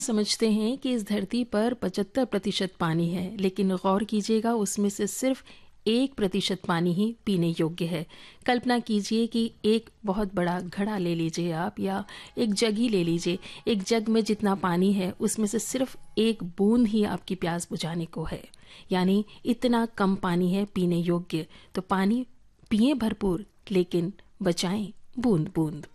समझते हैं कि इस धरती पर 75% पानी है, लेकिन गौर कीजिएगा उसमें से सिर्फ 1% पानी ही पीने योग्य है। कल्पना कीजिए कि एक बहुत बड़ा घड़ा ले लीजिए आप, या एक जग ही ले लीजिए। एक जग में जितना पानी है उसमें से सिर्फ एक बूंद ही आपकी प्यास बुझाने को है, यानी इतना कम पानी है पीने योग्य। तो पानी पिए भरपूर, लेकिन बचाएं बूंद बूंद।